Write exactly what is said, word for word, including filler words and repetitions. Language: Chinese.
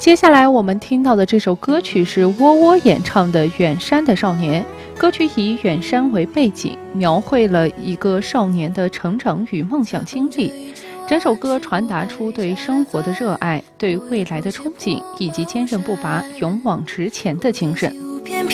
接下来我们听到的这首歌曲是窝窝演唱的《远山的少年》。歌曲以远山为背景，描绘了一个少年的成长与梦想经历。整首歌传达出对生活的热爱、对未来的憧憬，以及坚韧不拔、勇往直前的精神。